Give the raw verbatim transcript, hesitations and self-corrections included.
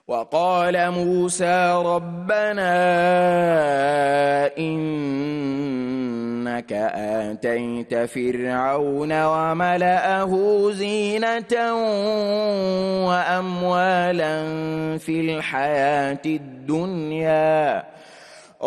وقال موسى ربنا إنك آتيت فرعون وملأه زينة وأموالا في الحياة الدنيا